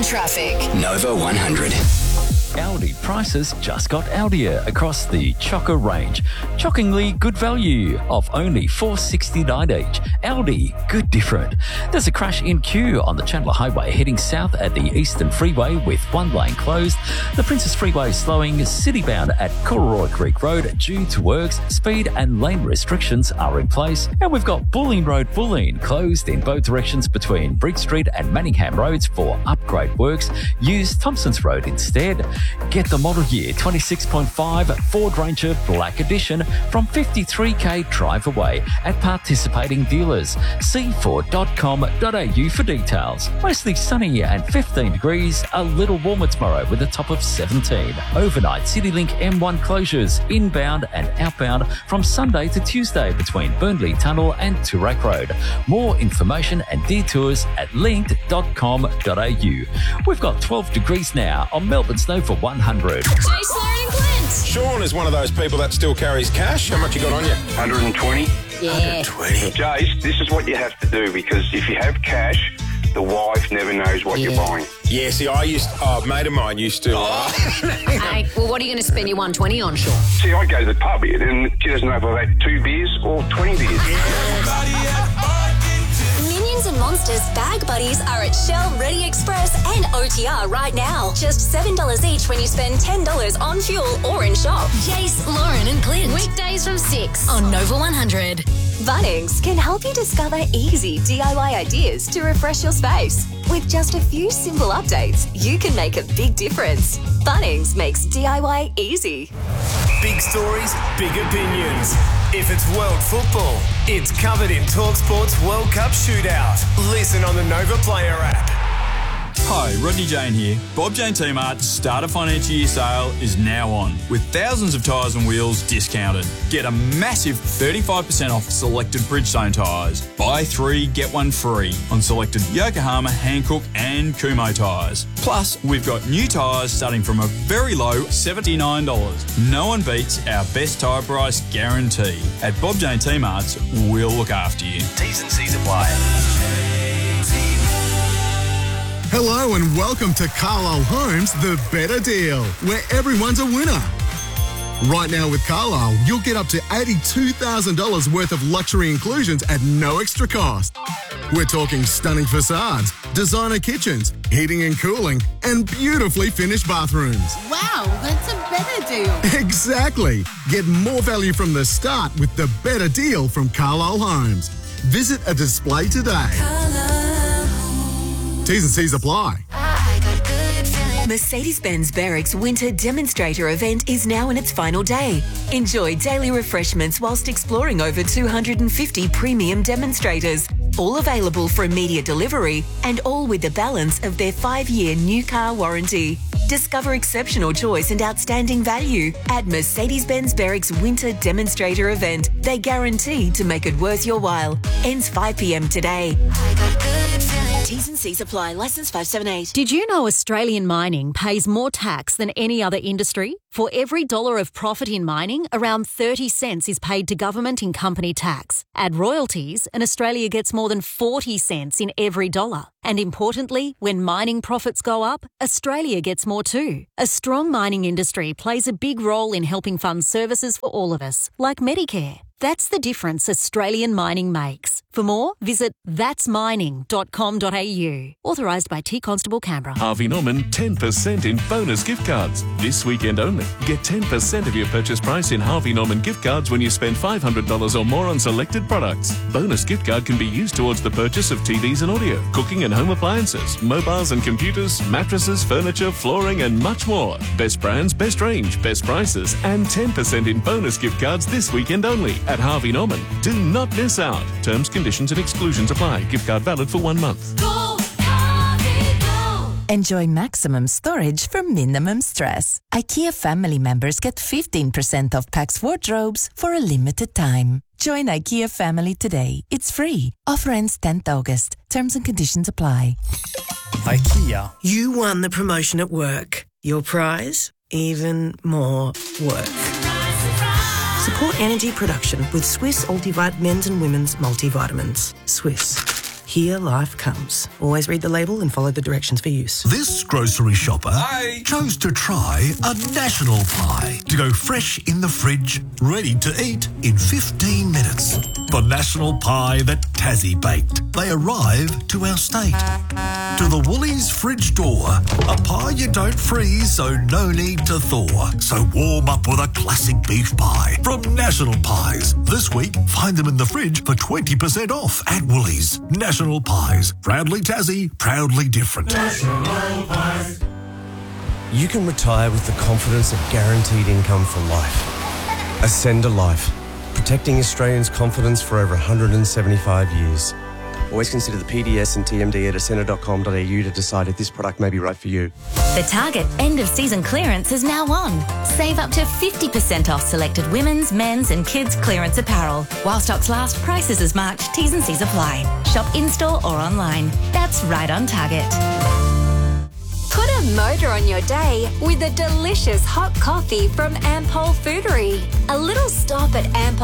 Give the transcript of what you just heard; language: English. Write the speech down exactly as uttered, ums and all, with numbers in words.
traffic. Nova one hundred. Audi prices just got Audier across the Chocker range. Shockingly good value of only four sixty-nine each. Audi, good different. There's a crash in queue on the Chandler Highway heading south at the Eastern Freeway with one lane closed. The Princess Freeway slowing citybound at Cooroy Creek Road due to works. Speed and lane restrictions are in place. And we've got Bulleen Road Bulleen closed in both directions between Brick Street and Manningham Roads for upgrade works. Use Thompson's Road instead. Get the model year twenty-six point five Ford Ranger Black Edition from fifty-three k drive away at participating dealers. See ford dot com dot a u for details. Mostly sunny and fifteen degrees, a little warmer tomorrow with a top of seventeen. Overnight CityLink M one closures inbound and outbound from Sunday to Tuesday between Burnley Tunnel and Toorak Road. More information and detours at linked dot com dot a u. We've got twelve degrees now on Melbourne's Nova one hundred. Jace, Lauren and Clint. Sean is one of those people that still carries cash. How much you got on you? one hundred twenty. Yeah. twenty. Jace, this is what you have to do, because if you have cash, the wife never knows what Yeah. you're buying. Yeah, see, I used, oh, a mate of mine used to. Uh, Hey, well, what are you going to spend your one twenty on, Sean? See, I go to the pub and she doesn't know if I've had two beers or twenty beers. Minions and Monsters Bag Buddies are at Shell, Ready Express and O T R right now. Just seven dollars each when you spend ten dollars on fuel or in shop. Jace, Lauren and Clint. Weekdays from six on Nova one hundred. Bunnings can help you discover easy D I Y ideas to refresh your space. With just a few simple updates, you can make a big difference. Bunnings makes D I Y easy. Big stories, big opinions. If it's world football, it's covered in TalkSport's World Cup Shootout. Listen on the Nova Player app. Hi, Rodney Jane here. Bob Jane T-Mart's Starter Financial Year sale is now on, with thousands of tyres and wheels discounted. Get a massive thirty-five percent off selected Bridgestone tyres. Buy three, get one free on selected Yokohama, Hankook and Kumho tyres. Plus, we've got new tyres starting from a very low seventy-nine dollars. No one beats our best tyre price guarantee. At Bob Jane T-Mart's, we'll look after you. T's and C's apply. Hello and welcome to Carlisle Homes, the better deal, where everyone's a winner. Right now with Carlisle, you'll get up to eighty-two thousand dollars worth of luxury inclusions at no extra cost. We're talking stunning facades, designer kitchens, heating and cooling, and beautifully finished bathrooms. Wow, that's a better deal. Exactly. Get more value from the start with the better deal from Carlisle Homes. Visit a display today. T's and C's apply. Mercedes-Benz Berwick's Winter Demonstrator event is now in its final day. Enjoy daily refreshments whilst exploring over two hundred fifty premium demonstrators, all available for immediate delivery and all with the balance of their five-year new car warranty. Discover exceptional choice and outstanding value at Mercedes-Benz Berwick's Winter Demonstrator event. They guarantee to make it worth your while. Ends five p m today. T's and C's apply. Licence five seven eight. Did you know Australian mining pays more tax than any other industry? For every dollar of profit in mining, around thirty cents is paid to government in company tax. Add royalties and Australia gets more than forty cents in every dollar. And importantly, when mining profits go up, Australia gets more too. A strong mining industry plays a big role in helping fund services for all of us, like Medicare. That's the difference Australian mining makes. For more, visit thats mining dot com dot a u. Authorised by T Constable Canberra. Harvey Norman ten percent in bonus gift cards. This weekend only. Get ten percent of your purchase price in Harvey Norman gift cards when you spend five hundred dollars or more on selected products. Bonus gift card can be used towards the purchase of T Vs and audio, cooking and home appliances, mobiles and computers, mattresses, furniture, flooring and much more. Best brands, best range, best prices and ten percent in bonus gift cards this weekend only at Harvey Norman. Do not miss out. Terms, conditions and exclusions apply. Gift card valid for one month. Go, Harvey, go. Enjoy maximum storage for minimum stress. IKEA family members get fifteen percent off Pax wardrobes for a limited time. Join IKEA family today. It's free. Offer ends tenth August. Terms and conditions apply. IKEA. You won the promotion at work. Your prize? Even more work. Support energy production with Swiss Ultivite men's and women's multivitamins. Swiss. Here life comes. Always read the label and follow the directions for use. This grocery shopper Hi. chose to try a national pie to go fresh in the fridge, ready to eat in fifteen minutes. The national pie that Tassie baked. They arrive to our state. To the Woolies fridge door, a pie you don't freeze, so no need to thaw. So warm up with a classic beef pie from National Pies. This week, find them in the fridge for twenty percent off at Woolies. National Pies. Proudly Tassie, proudly different. National Pies. You can retire with the confidence of guaranteed income for life. Ascend a Life. Protecting Australians' confidence for over one hundred seventy-five years. Always consider the P D S and T M D at ascender dot com dot a u to decide if this product may be right for you. The Target end-of-season clearance is now on. Save up to fifty percent off selected women's, men's and kids' clearance apparel. While stocks last, prices as marked, T's and C's apply. Shop in-store or online. That's right on Target. Put a motor on your day with a delicious hot coffee from Ampol Foodery. A little stop at Ampol